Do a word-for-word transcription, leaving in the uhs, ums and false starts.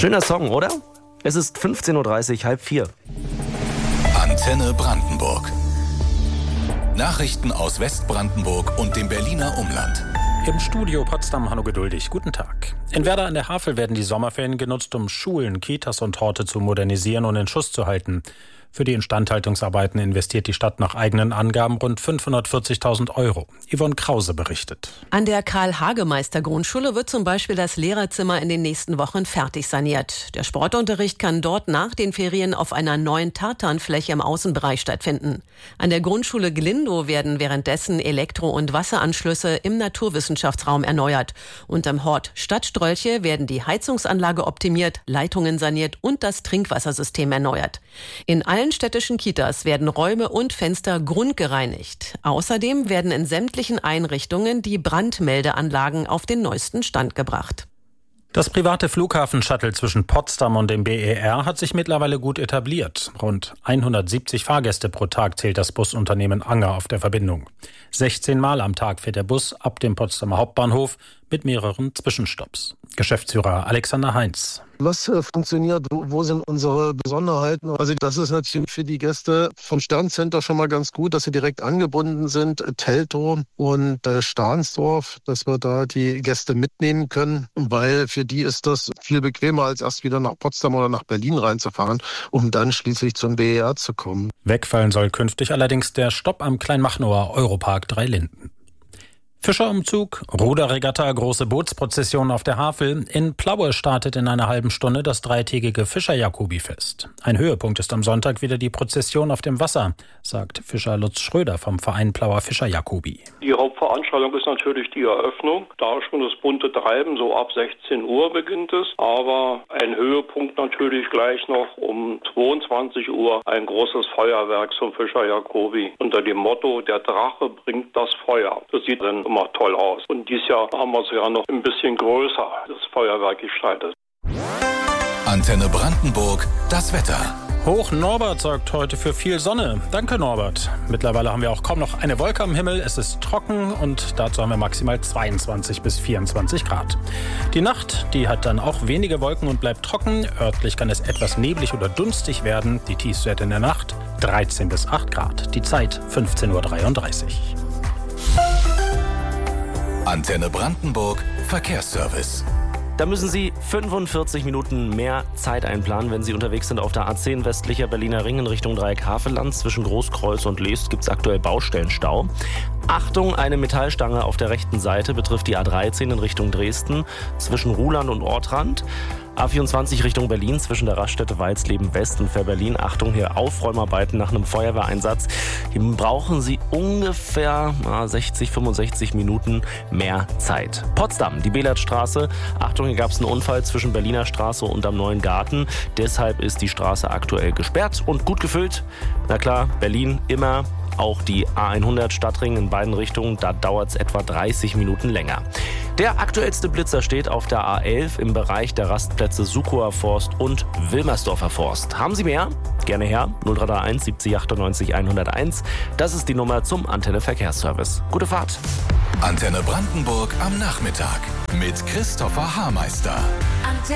Schöner Song, oder? Es ist fünfzehn Uhr dreißig, halb vier. Antenne Brandenburg. Nachrichten aus Westbrandenburg und dem Berliner Umland. Im Studio Potsdam, Hanno Geduldig. Guten Tag. In Werder an der Havel werden die Sommerferien genutzt, um Schulen, Kitas und Horte zu modernisieren und in Schuss zu halten. Für die Instandhaltungsarbeiten investiert die Stadt nach eigenen Angaben rund fünfhundertvierzigtausend Euro. Yvonne Krause berichtet. An der Karl-Hagemeister-Grundschule wird zum Beispiel das Lehrerzimmer in den nächsten Wochen fertig saniert. Der Sportunterricht kann dort nach den Ferien auf einer neuen Tartanfläche im Außenbereich stattfinden. An der Grundschule Glindow werden währenddessen Elektro- und Wasseranschlüsse im Naturwissenschaftsraum erneuert. Und am Hort Stadtstrolche werden die Heizungsanlage optimiert, Leitungen saniert und das Trinkwassersystem erneuert. In allen städtischen Kitas werden Räume und Fenster grundgereinigt. Außerdem werden in sämtlichen Einrichtungen die Brandmeldeanlagen auf den neuesten Stand gebracht. Das private Flughafen-Shuttle zwischen Potsdam und dem B E R hat sich mittlerweile gut etabliert. Rund hundertsiebzig Fahrgäste pro Tag zählt das Busunternehmen Anger auf der Verbindung. sechzehn Mal am Tag fährt der Bus ab dem Potsdamer Hauptbahnhof mit mehreren Zwischenstopps. Geschäftsführer Alexander Heinz. Was äh, funktioniert? Wo sind unsere Besonderheiten? Also das ist natürlich für die Gäste vom Sterncenter schon mal ganz gut, dass sie direkt angebunden sind. Teltow und äh, Stahnsdorf, dass wir da die Gäste mitnehmen können, weil für die ist das viel bequemer, als erst wieder nach Potsdam oder nach Berlin reinzufahren, um dann schließlich zum B E R zu kommen. Wegfallen soll künftig allerdings der Stopp am Kleinmachnower Europark Drei Linden. Fischerumzug, Ruderregatta, große Bootsprozession auf der Havel. In Plaue startet in einer halben Stunde das dreitägige Fischer-Jacobi-Fest. Ein Höhepunkt ist am Sonntag wieder die Prozession auf dem Wasser, sagt Fischer Lutz Schröder vom Verein Plauer Fischer-Jacobi. Die Hauptveranstaltung ist natürlich die Eröffnung. Da schon das bunte Treiben, so ab sechzehn Uhr beginnt es. Aber ein Höhepunkt natürlich gleich noch um zweiundzwanzig Uhr ein großes Feuerwerk zum Fischer-Jacobi unter dem Motto, der Drache bringt das Feuer. Das sieht dann immer toll aus. Und dieses Jahr haben wir es ja noch ein bisschen größer, das Feuerwerk gestaltet. Antenne Brandenburg, das Wetter. Hoch Norbert sorgt heute für viel Sonne. Danke, Norbert. Mittlerweile haben wir auch kaum noch eine Wolke am Himmel. Es ist trocken und dazu haben wir maximal zweiundzwanzig bis vierundzwanzig Grad. Die Nacht, die hat dann auch wenige Wolken und bleibt trocken. Örtlich kann es etwas neblig oder dunstig werden. Die Tiefstwerte in der Nacht dreizehn bis acht Grad. Die Zeit fünfzehn Uhr dreiunddreißig. Antenne Brandenburg, Verkehrsservice. Da müssen Sie fünfundvierzig Minuten mehr Zeit einplanen, wenn Sie unterwegs sind auf der A zehn westlicher Berliner Ring in Richtung Dreieck Havelland. Zwischen Großkreuz und Leest gibt es aktuell Baustellenstau. Achtung, eine Metallstange auf der rechten Seite betrifft die A dreizehn in Richtung Dresden zwischen Ruhland und Ortrand. A vierundzwanzig Richtung Berlin zwischen der Raststätte Walsleben West und Fährberlin. Achtung, hier Aufräumarbeiten nach einem Feuerwehreinsatz. Hier brauchen Sie ungefähr sechzig, fünfundsechzig Minuten mehr Zeit. Potsdam, die Belertstraße. Achtung, hier gab es einen Unfall zwischen Berliner Straße und am Neuen Garten. Deshalb ist die Straße aktuell gesperrt und gut gefüllt. Na klar, Berlin immer. Auch die A hundert Stadtring in beiden Richtungen, da dauert es etwa dreißig Minuten länger. Der aktuellste Blitzer steht auf der A elf im Bereich der Rastplätze Sukower Forst und Wilmersdorfer Forst. Haben Sie mehr? Gerne her. null drei drei eins siebzig achtundneunzig hunderteins. Das ist die Nummer zum Antenne Verkehrsservice. Gute Fahrt. Antenne Brandenburg am Nachmittag mit Christopher Haarmeister.